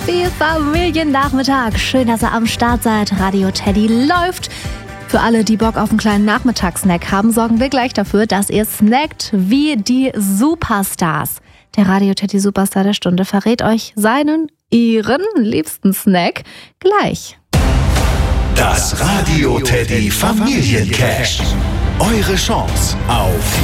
Happy Familiennachmittag. Schön, dass ihr am Start seid. Radio Teddy läuft. Für alle, die Bock auf einen kleinen Nachmittagssnack haben, sorgen wir gleich dafür, dass ihr snackt wie die Superstars. Der Radio Teddy Superstar der Stunde verrät euch ihren liebsten Snack gleich. Das Radio Teddy Familiencash. Eure Chance auf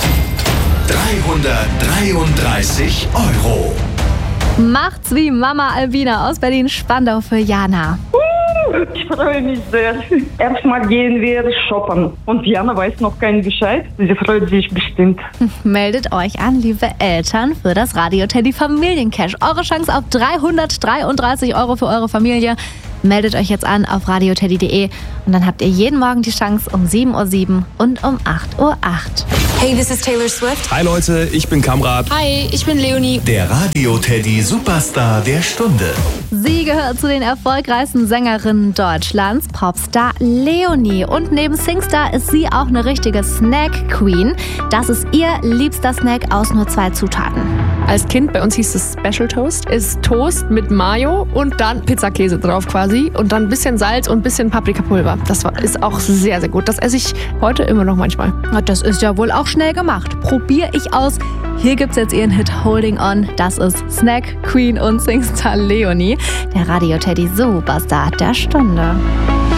333 €. Macht's wie Mama Albina aus Berlin-Spandau für Jana. Ich freue mich sehr. Erstmal gehen wir shoppen. Und Jana weiß noch keinen Bescheid. Sie freut sich bestimmt. Meldet euch an, liebe Eltern, für das Radio Teddy Familiencash. Eure Chance auf 333 € für eure Familie. Meldet euch jetzt an auf radioteddy.de und dann habt ihr jeden Morgen die Chance um 7:07 Uhr und um 8:08 Uhr. Hey, this is Taylor Swift. Hi Leute, ich bin Kamrat. Hi, ich bin Leonie. Der Radio Teddy Superstar der Stunde. Sie gehört zu den erfolgreichsten Sängerinnen Deutschlands, Popstar Leonie. Und neben Singstar ist sie auch eine richtige Snack-Queen. Das ist ihr liebster Snack aus nur 2 Zutaten. Als Kind, bei uns hieß es Special Toast, ist Toast mit Mayo und dann Pizzakäse drauf quasi und dann ein bisschen Salz und ein bisschen Paprikapulver. Das ist auch sehr, sehr gut. Das esse ich heute immer noch manchmal. Das ist ja wohl auch schnell gemacht. Probiere ich aus. Hier gibt's jetzt ihren Hit Holding On. Das ist Snack Queen und Singstar Leonie, der Radio Teddy Superstar der Stunde.